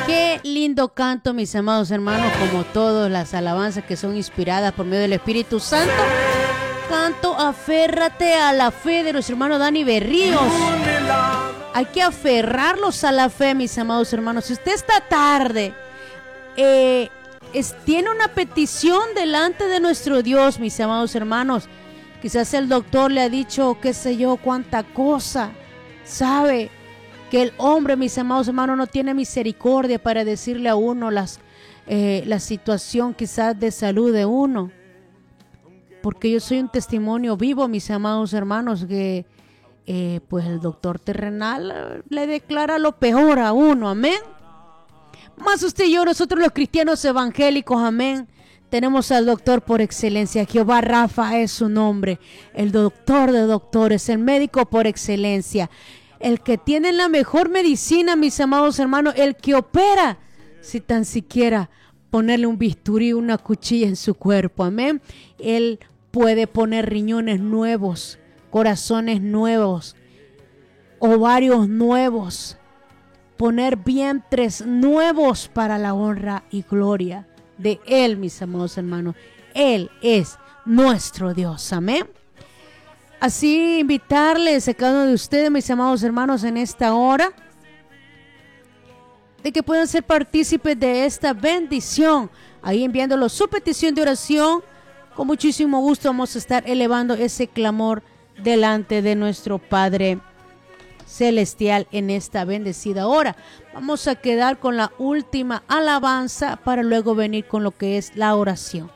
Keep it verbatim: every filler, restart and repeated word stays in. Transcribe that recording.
Qué lindo canto, mis amados hermanos, como todas las alabanzas que son inspiradas por medio del Espíritu Santo. Canto, aférrate a la fe de nuestro hermano Dani Berríos. Hay que aferrarlos a la fe, mis amados hermanos. Si usted esta tarde eh, es, tiene una petición delante de nuestro Dios, mis amados hermanos, quizás el doctor le ha dicho, qué sé yo, cuánta cosa, sabe que el hombre, mis amados hermanos, no tiene misericordia para decirle a uno las, eh, la situación quizás de salud de uno. Porque yo soy un testimonio vivo, mis amados hermanos, que eh, pues el doctor terrenal le declara lo peor a uno, amén. Más usted y yo, nosotros los cristianos evangélicos, amén, tenemos al doctor por excelencia. Jehová Rafa es su nombre, el doctor de doctores, el médico por excelencia, el que tiene la mejor medicina, mis amados hermanos, el que opera, si tan siquiera ponerle un bisturí, una cuchilla en su cuerpo, amén. Él puede poner riñones nuevos, corazones nuevos, ovarios nuevos, poner vientres nuevos para la honra y gloria de Él, mis amados hermanos. Él es nuestro Dios, amén. Así invitarles a cada uno de ustedes, mis amados hermanos, en esta hora, de que puedan ser partícipes de esta bendición, ahí enviándolos su petición de oración. Con muchísimo gusto vamos a estar elevando ese clamor delante de nuestro Padre Celestial en esta bendecida hora. Vamos a quedar con la última alabanza para luego venir con lo que es la oración.